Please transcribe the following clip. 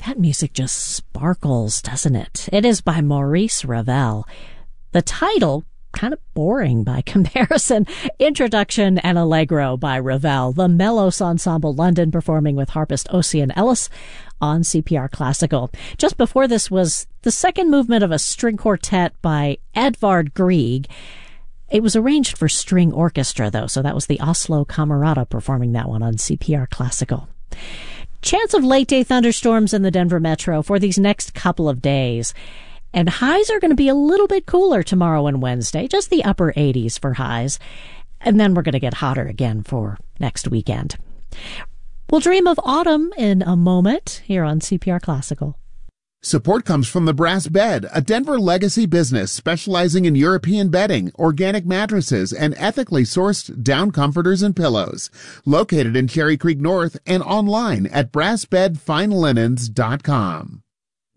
That music just sparkles, doesn't it? It is by Maurice Ravel. The title, kind of boring by comparison. Introduction and Allegro by Ravel. The Melos Ensemble London performing with harpist Ossian Ellis on CPR Classical. Just before this was the second movement of a string quartet by Edvard Grieg. It was arranged for string orchestra, though, so that was the Oslo Camerata performing that one on CPR Classical. Chance of late-day thunderstorms in the Denver metro for these next couple of days. And highs are going to be a little bit cooler tomorrow and Wednesday, just the upper 80s for highs. And then we're going to get hotter again for next weekend. We'll dream of autumn in a moment here on CPR Classical. Support comes from the Brass Bed, a Denver legacy business specializing in European bedding, organic mattresses, and ethically sourced down comforters and pillows. Located in Cherry Creek North and online at brassbedfinelinens.com.